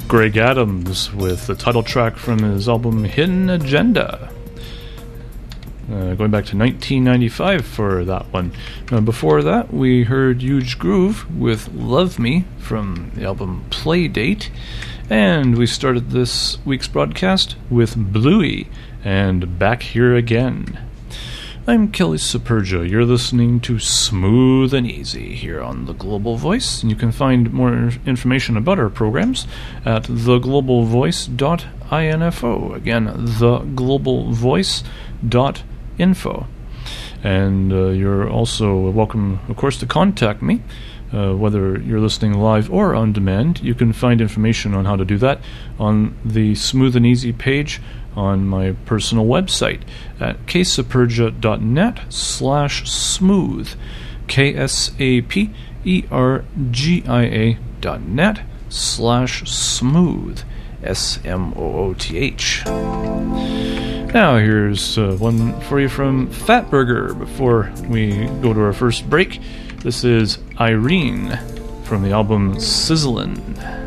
Greg Adams with the title track from his album Hidden Agenda. Going back to 1995 for that one. Before that, we heard Huge Groove with Love Me from the album Playdate. And we started this week's broadcast with Bluey and Back Here Again. I'm Kelly Superga. You're listening to Smooth and Easy here on The Global Voice, and you can find more information about our programs at theglobalvoice.info. Again, theglobalvoice.info. And you're also welcome, of course, to contact me, whether you're listening live or on demand. You can find information on how to do that on the Smooth and Easy page on my personal website at ksapergia.net/smooth, ksapergia.net/smooth, SMOOTH. Now here's one for you from Fatburger before we go to our first break. This is Irene from the album Sizzlin'.